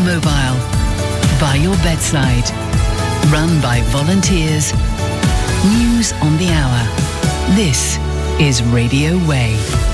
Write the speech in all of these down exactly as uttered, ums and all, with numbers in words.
mobile, by your bedside, run by volunteers. News on the hour. This is Radio Way.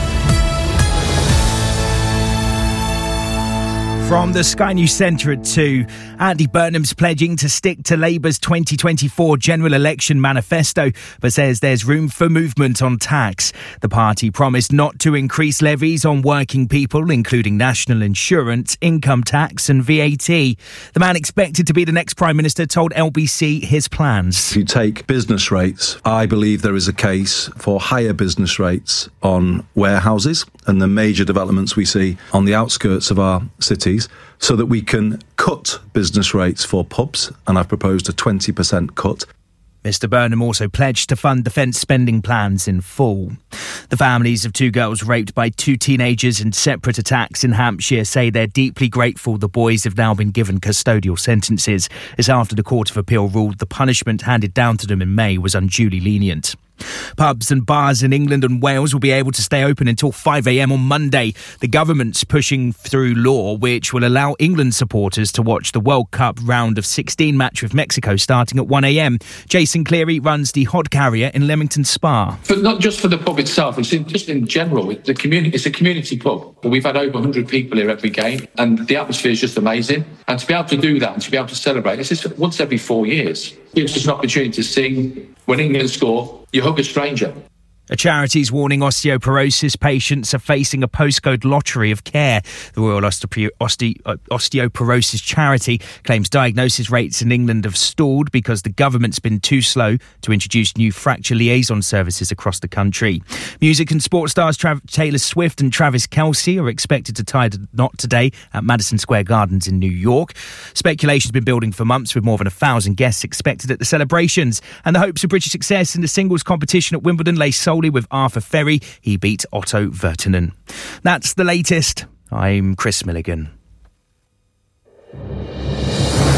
From the Sky News Centre at two, Andy Burnham's pledging to stick to Labour's twenty twenty-four general election manifesto, but says there's room for movement on tax. The party promised not to increase levies on working people, including national insurance, income tax and V A T. The man expected to be the next Prime Minister told L B C his plans. If you take business rates, I believe there is a case for higher business rates on warehouses and the major developments we see on the outskirts of our cities, so that we can cut business rates for pubs, and I've proposed a twenty percent cut. Mister Burnham also pledged to fund defence spending plans in full. The families of two girls raped by two teenagers in separate attacks in Hampshire say they're deeply grateful the boys have now been given custodial sentences. It's after the Court of Appeal ruled the punishment handed down to them in May was unduly lenient. Pubs and bars in England and Wales will be able to stay open until five a.m. on Monday. The government's pushing through law which will allow England supporters to watch the World Cup round of sixteen match with Mexico starting at one a.m. Jason Cleary runs the Hod Carrier in Leamington Spa. But not just for the pub itself, it's in, just in general. It's a community, it's a community pub. We've had over one hundred people here every game, and the atmosphere is just amazing. And to be able to do that and to be able to celebrate, this is once every four years. It's just an opportunity to sing. When England score, you hug a stranger. A charity's warning osteoporosis patients are facing a postcode lottery of care. The Royal Osteop- Oste- Osteoporosis Charity claims diagnosis rates in England have stalled because the government's been too slow to introduce new fracture liaison services across the country. Music and sports stars Tra- Taylor Swift and Travis Kelce are expected to tie the knot today at Madison Square Gardens in New York. Speculation's been building for months with more than a thousand guests expected at the celebrations. And the hopes of British success in the singles competition at Wimbledon lay solely with Arthur Ferry. He beat Otto Virtanen. That's the latest. I'm Chris Milligan.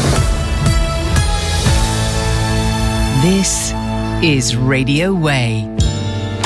This is Radio Way.